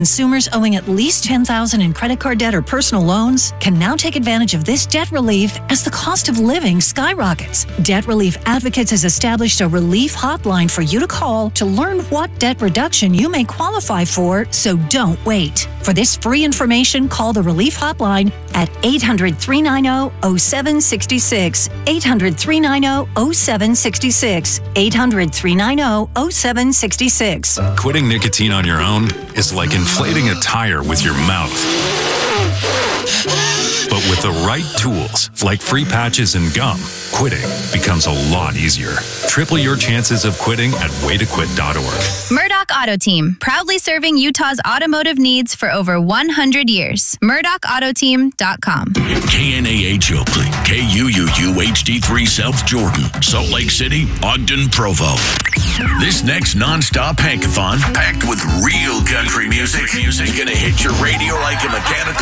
Consumers owing at least $10,000 in credit card debt or personal loans can now take advantage of this debt relief as the cost of living skyrockets. Debt Relief Advocates has established a relief hotline for you to call to learn what debt reduction you may qualify for, so don't wait. For this free information, call the Relief Hotline at 800-390-0766, 800-390-0766, 800-390-0766. Quitting nicotine on your own is like inflating a tire with your mouth. But with the right tools, like free patches and gum, quitting becomes a lot easier. Triple your chances of quitting at waytoquit.org. Murdoch Auto Team, proudly serving Utah's automotive needs for over 100 years. MurdochAutoteam.com. KNAH Oakley, KUUU HD3 South Jordan, Salt Lake City, Ogden, Provo. This next non-stop hankathon, packed with real country music, is gonna hit your radio like a mechanical